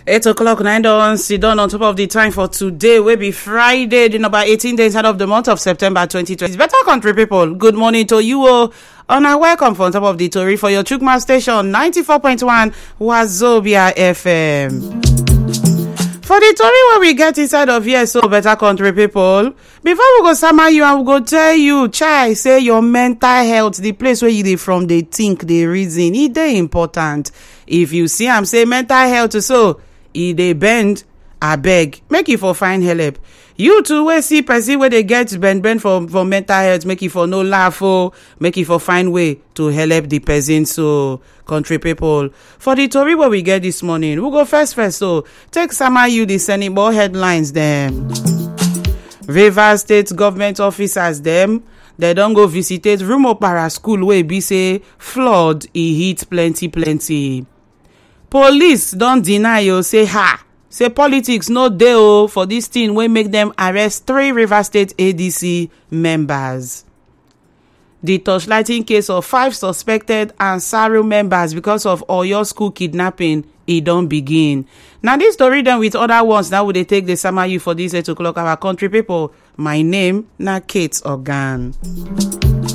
8 o'clock, 9 dawn, sit down on top of the time for today. We be Friday, the number 18 days out of the month of September 2020. It's better country people. Good morning to you all. And I welcome from top of the Tory for your Chukma station, 94.1 Wazobia FM. For the Tory where we get inside of here, so better country people. Before we go summon you, I will go tell you, chai, say your mental health, the place where you dey from, they think, they reason, it dey important. If you see am say mental health, so e dey bend, abeg make you for find help. You too wey see person wey dey get bend for mental health, make you for no laugh o, make you for find way to help the person. So country people, for the Tory where we get this morning, we go first so take sama you the Senate headlines them. Rivers State government officers them, they don't go visitate Rumopara school where be say flood e hit plenty. Police don't deny you, say say politics no dey o for this thing wey make them arrest 3 Rivers State ADC members. The torchlighting case of 5 suspected Ansaru members because of Oyo school kidnapping, it don't begin. Now this story then with other ones, now would they take the summer you for this 8 o'clock our country people. My name na Kate Ogan.